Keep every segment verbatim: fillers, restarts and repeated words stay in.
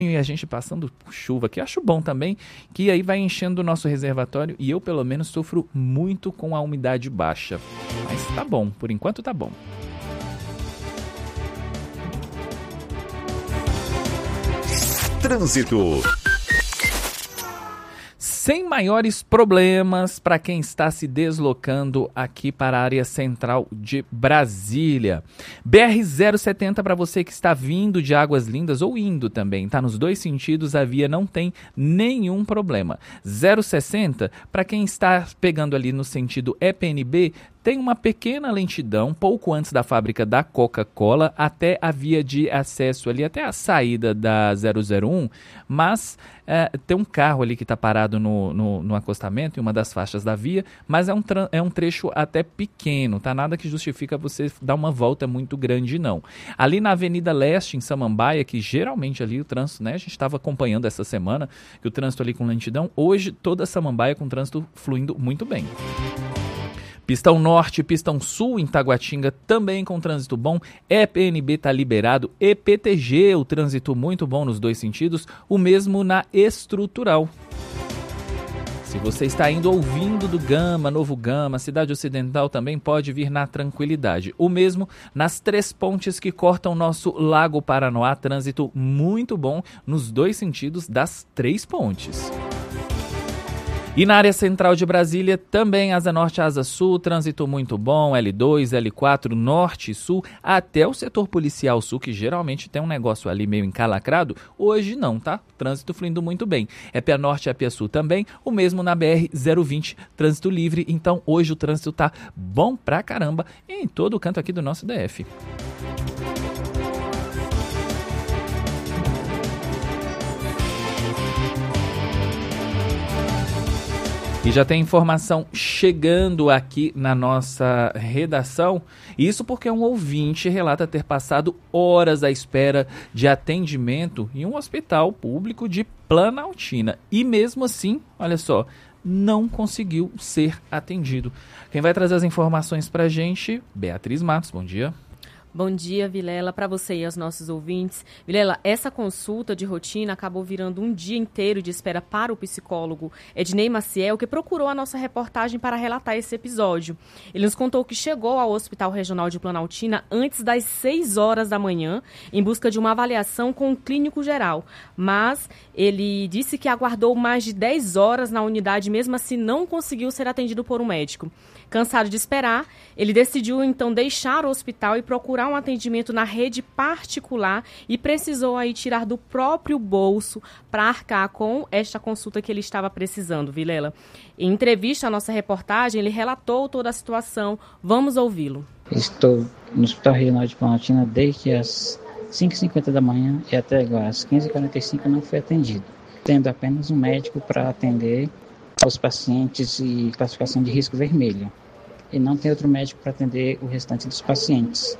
e a gente passando por chuva, que acho bom também, que aí vai enchendo o nosso reservatório e eu, pelo menos, sofro muito com a umidade baixa. Mas tá bom, por enquanto tá bom. Trânsito. Sem maiores problemas para quem está se deslocando aqui para a área central de Brasília. B R zero setenta para você que está vindo de Águas Lindas ou indo também, tá? Nos dois sentidos a via não tem nenhum problema. zero sessenta para quem está pegando ali no sentido E P N B, tem uma pequena lentidão pouco antes da fábrica da Coca-Cola até a via de acesso ali, até a saída da zero zero um, mas é, tem um carro ali que está parado no, no, no acostamento, em uma das faixas da via, mas é um, é um trecho até pequeno, tá? Nada que justifica você dar uma volta muito grande, não. Ali na Avenida Leste, em Samambaia, que geralmente ali o trânsito, né, a gente estava acompanhando essa semana, que o trânsito ali com lentidão, hoje toda Samambaia com o trânsito fluindo muito bem. Pistão Norte, Pistão Sul em Taguatinga também com trânsito bom, E P N B está liberado, E P T G, o trânsito muito bom nos dois sentidos, o mesmo na Estrutural. Se você está indo ouvindo do Gama, Novo Gama, Cidade Ocidental também pode vir na tranquilidade. O mesmo nas três pontes que cortam nosso Lago Paranoá, trânsito muito bom nos dois sentidos das três pontes. E na área central de Brasília, também Asa Norte, Asa Sul, trânsito muito bom, L dois, L quatro, Norte e Sul, até o setor policial sul, que geralmente tem um negócio ali meio encalacrado, hoje não, tá? Trânsito fluindo muito bem. É P A Norte e A P A Sul também, o mesmo na B R zero vinte, trânsito livre, então hoje o trânsito tá bom pra caramba em todo o canto aqui do nosso D F. E já tem informação chegando aqui na nossa redação, isso porque um ouvinte relata ter passado horas à espera de atendimento em um hospital público de Planaltina. E mesmo assim, olha só, não conseguiu ser atendido. Quem vai trazer as informações pra gente, Beatriz Matos, bom dia. Bom dia, Vilela, para você e aos nossos ouvintes. Vilela, essa consulta de rotina acabou virando um dia inteiro de espera para o psicólogo Ednei Maciel, que procurou a nossa reportagem para relatar esse episódio. Ele nos contou que chegou ao Hospital Regional de Planaltina antes das seis horas da manhã, em busca de uma avaliação com o clínico geral. Mas ele disse que aguardou mais de dez horas na unidade, mesmo assim não conseguiu ser atendido por um médico. Cansado de esperar, ele decidiu então deixar o hospital e procurar um atendimento na rede particular e precisou aí tirar do próprio bolso para arcar com esta consulta que ele estava precisando, Vilela. Em entrevista à nossa reportagem, ele relatou toda a situação. Vamos ouvi-lo. Estou no Hospital Regional de Planaltina desde as cinco e cinquenta da manhã e até agora, às quinze e quarenta e cinco, não fui atendido, tendo apenas um médico para atender aos pacientes e classificação de risco vermelho. E não tem outro médico para atender o restante dos pacientes.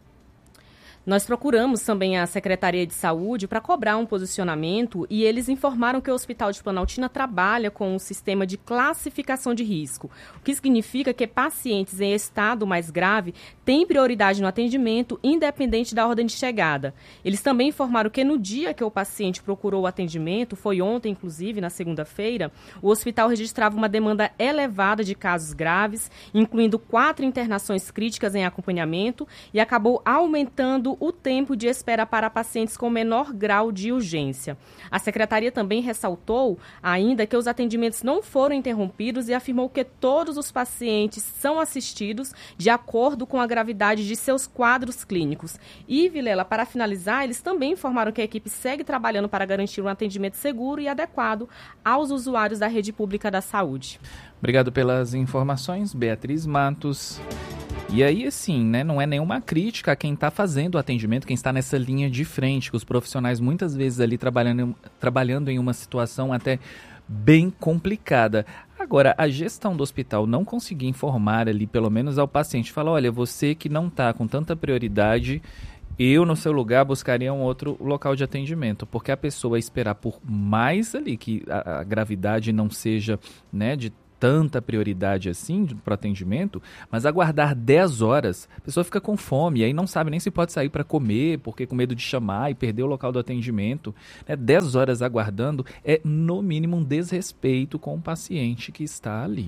Nós procuramos também a Secretaria de Saúde para cobrar um posicionamento e eles informaram que o Hospital de Planaltina trabalha com um sistema de classificação de risco, o que significa que pacientes em estado mais grave têm prioridade no atendimento, independente da ordem de chegada. Eles também informaram que no dia que o paciente procurou o atendimento, foi ontem, inclusive, na segunda-feira, o hospital registrava uma demanda elevada de casos graves, incluindo quatro internações críticas em acompanhamento, e acabou aumentando o tempo de espera para pacientes com menor grau de urgência. A secretaria também ressaltou ainda que os atendimentos não foram interrompidos e afirmou que todos os pacientes são assistidos de acordo com a gravidade de seus quadros clínicos. E, Vilela, para finalizar, eles também informaram que a equipe segue trabalhando para garantir um atendimento seguro e adequado aos usuários da rede pública da saúde. Obrigado pelas informações, Beatriz Matos. E aí, assim, né, não é nenhuma crítica a quem está fazendo o atendimento, quem está nessa linha de frente, que os profissionais muitas vezes ali trabalhando, trabalhando em uma situação até bem complicada. Agora, a gestão do hospital não conseguir informar ali, pelo menos ao paciente, falar, olha, você que não está com tanta prioridade, eu no seu lugar buscaria um outro local de atendimento, porque a pessoa esperar por mais ali, que a, a gravidade não seja, né, de tanta prioridade assim para o atendimento, mas aguardar dez horas, a pessoa fica com fome, e aí não sabe nem se pode sair para comer, porque com medo de chamar e perder o local do atendimento. Né? dez horas aguardando é, no mínimo, um desrespeito com o paciente que está ali.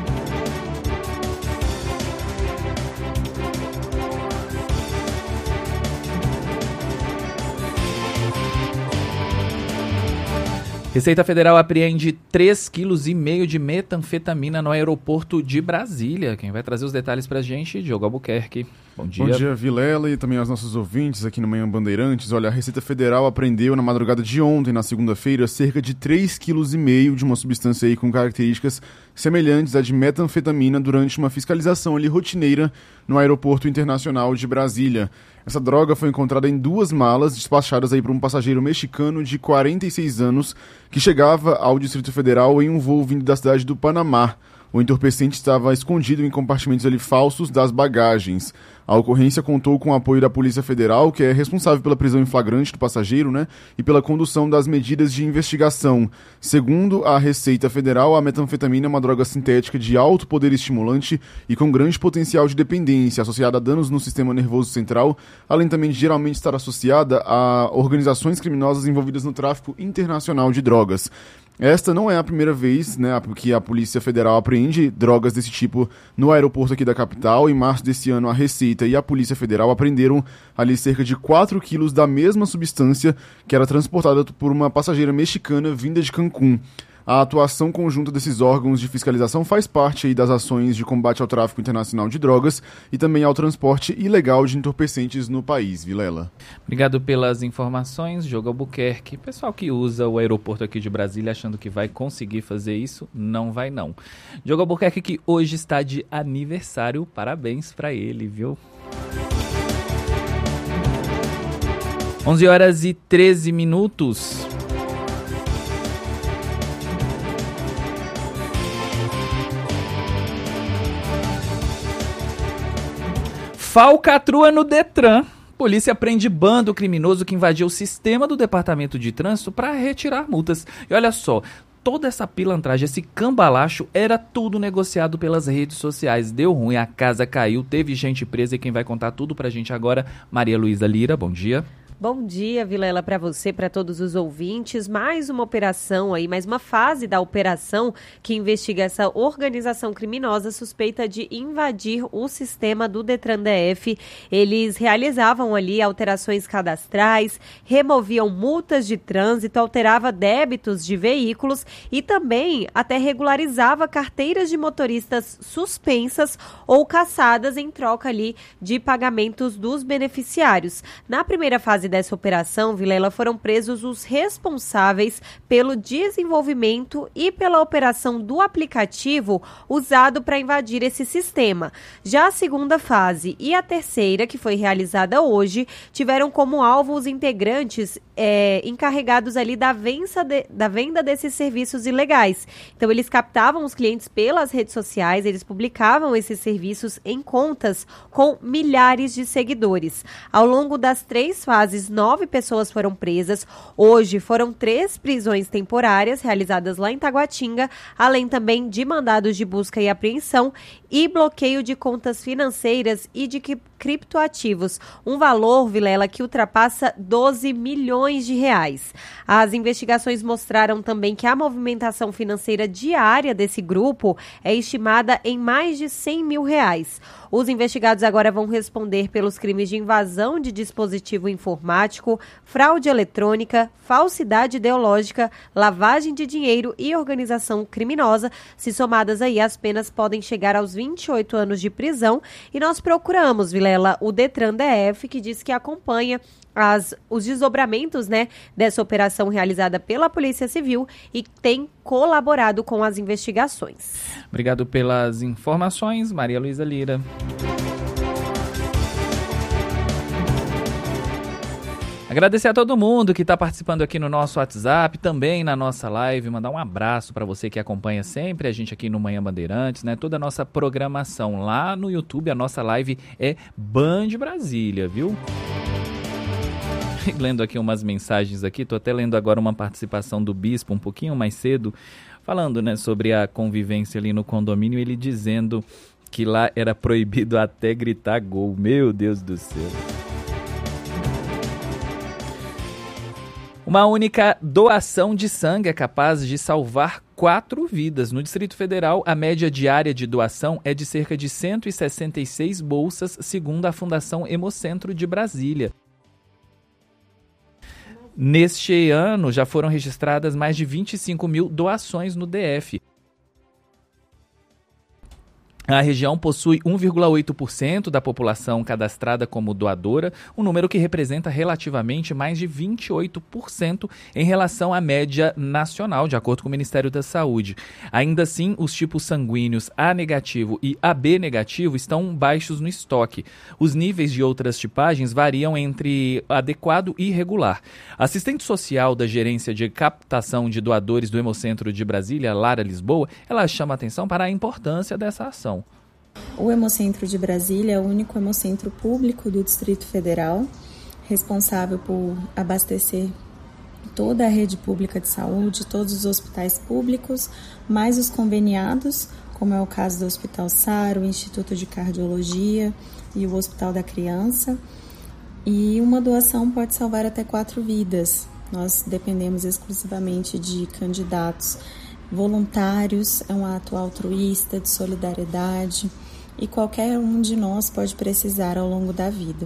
Receita Federal apreende três vírgula cinco quilos de metanfetamina no aeroporto de Brasília. Quem vai trazer os detalhes pra gente, Diogo Albuquerque. Bom dia. Bom dia, Vilela, e também aos nossos ouvintes aqui no Manhã Bandeirantes. Olha, a Receita Federal apreendeu na madrugada de ontem, na segunda-feira, cerca de três vírgula cinco quilos de uma substância aí com características semelhantes à de metanfetamina durante uma fiscalização ali rotineira no Aeroporto Internacional de Brasília. Essa droga foi encontrada em duas malas despachadas aí por um passageiro mexicano de quarenta e seis anos que chegava ao Distrito Federal em um voo vindo da cidade do Panamá. O entorpecente estava escondido em compartimentos ali falsos das bagagens. A ocorrência contou com o apoio da Polícia Federal, que é responsável pela prisão em flagrante do passageiro, né, e pela condução das medidas de investigação. Segundo a Receita Federal, a metanfetamina é uma droga sintética de alto poder estimulante e com grande potencial de dependência, associada a danos no sistema nervoso central, além também de geralmente estar associada a organizações criminosas envolvidas no tráfico internacional de drogas. Esta não é a primeira vez, né, que a Polícia Federal apreende drogas desse tipo no aeroporto aqui da capital. Em março desse ano, a Receita e a Polícia Federal apreenderam ali cerca de quatro quilos da mesma substância que era transportada por uma passageira mexicana vinda de Cancún. A atuação conjunta desses órgãos de fiscalização faz parte aí das ações de combate ao tráfico internacional de drogas e também ao transporte ilegal de entorpecentes no país. Vilela. Obrigado pelas informações, Diogo Albuquerque. Pessoal que usa o aeroporto aqui de Brasília achando que vai conseguir fazer isso, não vai não. Diogo Albuquerque, que hoje está de aniversário, parabéns para ele, viu? onze horas e treze minutos. Falcatrua no Detran. Polícia prende bando criminoso que invadiu o sistema do Departamento de Trânsito para retirar multas. E olha só, toda essa pilantragem, esse cambalacho, era tudo negociado pelas redes sociais. Deu ruim, a casa caiu, teve gente presa e quem vai contar tudo pra gente agora, Maria Luísa Lira. Bom dia. Bom dia, Vilela, para você, para todos os ouvintes. Mais uma operação aí, mais uma fase da operação que investiga essa organização criminosa suspeita de invadir o sistema do Detran D F. Eles realizavam ali alterações cadastrais, removiam multas de trânsito, alterava débitos de veículos e também até regularizava carteiras de motoristas suspensas ou cassadas em troca ali de pagamentos dos beneficiários. Na primeira fase dessa operação, Vilela, foram presos os responsáveis pelo desenvolvimento e pela operação do aplicativo usado para invadir esse sistema. Já a segunda fase e a terceira, que foi realizada hoje, tiveram como alvo os integrantes é, encarregados ali da, vença de, da venda desses serviços ilegais. Então, eles captavam os clientes pelas redes sociais, eles publicavam esses serviços em contas com milhares de seguidores. Ao longo das três fases, nove pessoas foram presas. Hoje foram três prisões temporárias realizadas lá em Taguatinga, além também de mandados de busca e apreensão e bloqueio de contas financeiras e de criptoativos. Um valor, Vilela, que ultrapassa doze milhões de reais. As investigações mostraram também que a movimentação financeira diária desse grupo é estimada em mais de cem mil reais. Os investigados agora vão responder pelos crimes de invasão de dispositivo informático, fraude eletrônica, falsidade ideológica, lavagem de dinheiro e organização criminosa. Se somadas aí, as penas podem chegar aos vinte e oito anos de prisão. E nós procuramos, Vilela, o Detran D F, que diz que acompanha As, os desdobramentos, né, dessa operação realizada pela Polícia Civil e tem colaborado com as investigações. Obrigado pelas informações, Maria Luísa Lira. Agradecer a todo mundo que está participando aqui no nosso WhatsApp, também na nossa live, mandar um abraço para você que acompanha sempre a gente aqui no Manhã Bandeirantes, né? Toda a nossa programação lá no YouTube, a nossa live é Band Brasília, viu? lendo aqui umas mensagens aqui, tô até lendo agora uma participação do bispo um pouquinho mais cedo, falando, né, sobre a convivência ali no condomínio, ele dizendo que lá era proibido até gritar gol. Meu Deus do céu. Uma única doação de sangue é capaz de salvar quatro vidas. No Distrito Federal, a média diária de doação é de cerca de cento e sessenta e seis bolsas, segundo a Fundação Hemocentro de Brasília. Neste ano, já foram registradas mais de vinte e cinco mil doações no D F. A região possui um vírgula oito por cento da população cadastrada como doadora, um número que representa relativamente mais de vinte e oito por cento em relação à média nacional, de acordo com o Ministério da Saúde. Ainda assim, os tipos sanguíneos A negativo e A B negativo estão baixos no estoque. Os níveis de outras tipagens variam entre adequado e irregular. A assistente social da Gerência de Captação de Doadores do Hemocentro de Brasília, Lara Lisboa, ela chama atenção para a importância dessa ação. O Hemocentro de Brasília é o único hemocentro público do Distrito Federal, responsável por abastecer toda a rede pública de saúde, todos os hospitais públicos, mais os conveniados, como é o caso do Hospital Saro, o Instituto de Cardiologia e o Hospital da Criança. E uma doação pode salvar até quatro vidas. Nós dependemos exclusivamente de candidatos voluntários, é um ato altruísta, de solidariedade, e qualquer um de nós pode precisar ao longo da vida.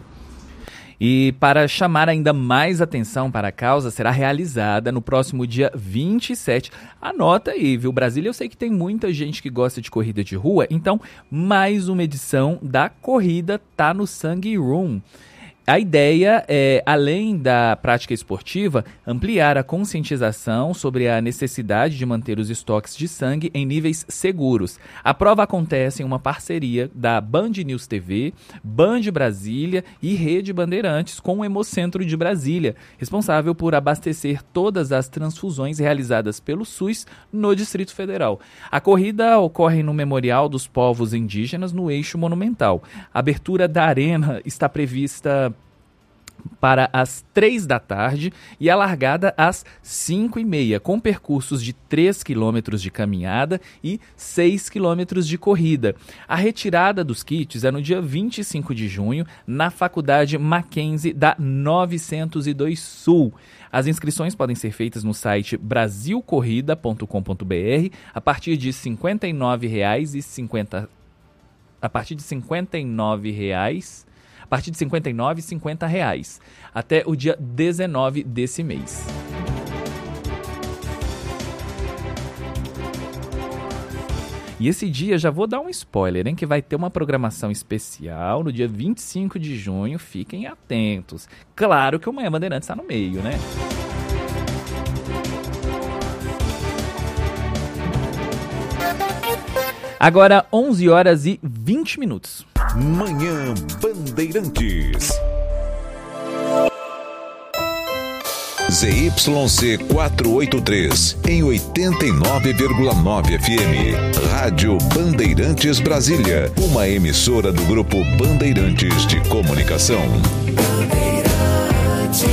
E para chamar ainda mais atenção para a causa, será realizada no próximo dia vinte e sete. Anota aí, viu? Brasília, eu sei que tem muita gente que gosta de corrida de rua, então mais uma edição da corrida tá no Sangue Room. A ideia é, além da prática esportiva, ampliar a conscientização sobre a necessidade de manter os estoques de sangue em níveis seguros. A prova acontece em uma parceria da Band News T V, Band Brasília e Rede Bandeirantes com o Hemocentro de Brasília, responsável por abastecer todas as transfusões realizadas pelo SUS no Distrito Federal. A corrida ocorre no Memorial dos Povos Indígenas, no Eixo Monumental. A abertura da arena está prevista para as três da tarde e a largada às cinco e meia, com percursos de três quilômetros de caminhada e seis quilômetros de corrida. A retirada dos kits é no dia vinte e cinco de junho, na Faculdade Mackenzie da novecentos e dois Sul. As inscrições podem ser feitas no site brasil corrida ponto com ponto b r a partir de cinquenta e nove reais e cinquenta a partir de cinquenta e nove reais a partir de cinquenta e nove reais e cinquenta reais, até o dia dezenove desse mês. E esse dia, já vou dar um spoiler, hein, que vai ter uma programação especial no dia vinte e cinco de junho, fiquem atentos. Claro que o Manhã Bandeirantes está no meio, né? Agora, onze horas e vinte minutos. Manhã Bandeirantes. Z Y C quatrocentos e oitenta e três, em oitenta e nove vírgula nove F M. Rádio Bandeirantes Brasília, uma emissora do Grupo Bandeirantes de Comunicação. Bandeirantes.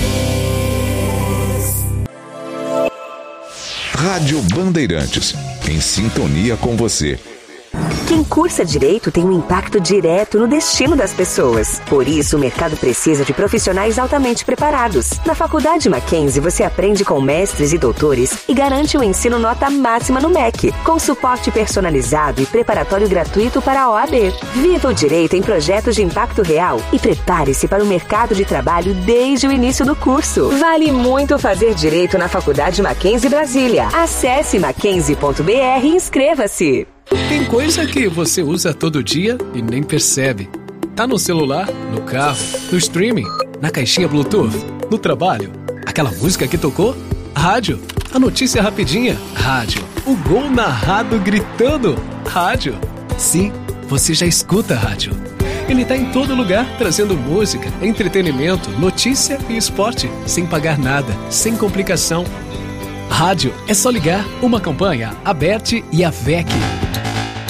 Rádio Bandeirantes, em sintonia com você. Quem cursa Direito tem um impacto direto no destino das pessoas. Por isso, o mercado precisa de profissionais altamente preparados. Na Faculdade Mackenzie, você aprende com mestres e doutores e garante o ensino nota máxima no M E C, com suporte personalizado e preparatório gratuito para a O A B. Viva o Direito em projetos de impacto real e prepare-se para o mercado de trabalho desde o início do curso. Vale muito fazer Direito na Faculdade Mackenzie Brasília. Acesse mackenzie ponto b r e inscreva-se. Tem coisa que você usa todo dia e nem percebe. Tá no celular, no carro, no streaming, na caixinha Bluetooth, no trabalho. Aquela música que tocou? Rádio. A notícia rapidinha? Rádio. O gol narrado gritando? Rádio. Sim, você já escuta rádio. Ele tá em todo lugar, trazendo música, entretenimento, notícia e esporte, sem pagar nada, sem complicação. Rádio é só ligar. Uma campanha, a Bert e a V E C.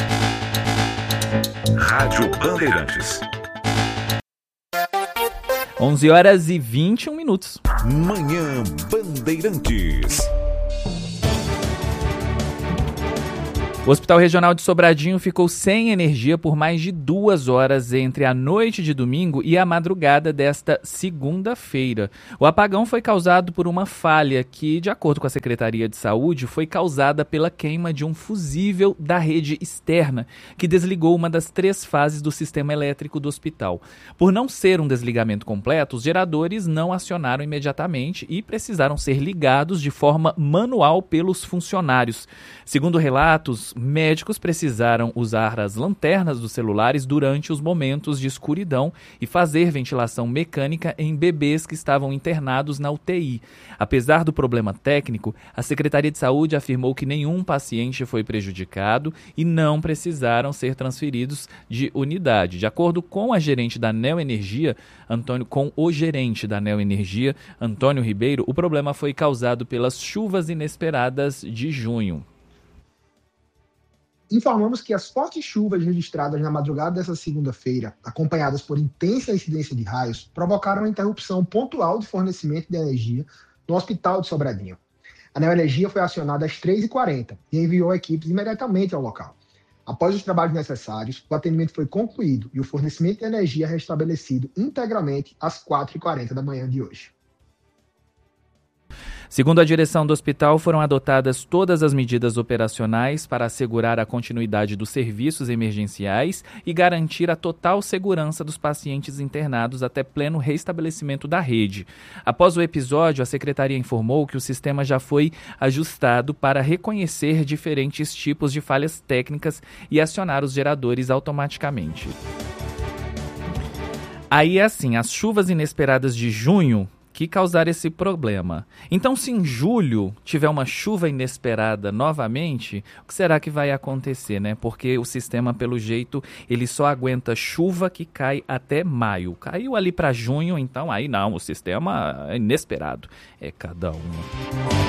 Rádio Bandeirantes. onze horas e vinte e um minutos. Manhã Bandeirantes. O Hospital Regional de Sobradinho ficou sem energia por mais de duas horas entre a noite de domingo e a madrugada desta segunda-feira. O apagão foi causado por uma falha que, de acordo com a Secretaria de Saúde, foi causada pela queima de um fusível da rede externa, que desligou uma das três fases do sistema elétrico do hospital. Por não ser um desligamento completo, os geradores não acionaram imediatamente e precisaram ser ligados de forma manual pelos funcionários. Segundo relatos, médicos precisaram usar as lanternas dos celulares durante os momentos de escuridão e fazer ventilação mecânica em bebês que estavam internados na U T I. Apesar do problema técnico, a Secretaria de Saúde afirmou que nenhum paciente foi prejudicado e não precisaram ser transferidos de unidade. De acordo com a gerente da Neoenergia, Antônio, com o gerente da Neoenergia, Antônio Ribeiro, o problema foi causado pelas chuvas inesperadas de junho. Informamos que as fortes chuvas registradas na madrugada dessa segunda-feira, acompanhadas por intensa incidência de raios, provocaram uma interrupção pontual de fornecimento de energia no Hospital de Sobradinho. A Neoenergia foi acionada às três e quarenta e enviou equipes imediatamente ao local. Após os trabalhos necessários, o atendimento foi concluído e o fornecimento de energia restabelecido integralmente às quatro e quarenta da manhã de hoje. Segundo a direção do hospital, foram adotadas todas as medidas operacionais para assegurar a continuidade dos serviços emergenciais e garantir a total segurança dos pacientes internados até pleno restabelecimento da rede. Após o episódio, a secretaria informou que o sistema já foi ajustado para reconhecer diferentes tipos de falhas técnicas e acionar os geradores automaticamente. Aí é assim, as chuvas inesperadas de junho que causaram esse problema. Então, se em julho tiver uma chuva inesperada novamente, o que será que vai acontecer, né? Porque o sistema, pelo jeito, ele só aguenta chuva que cai até maio. Caiu ali para junho, então aí não, o sistema é inesperado. É cada um.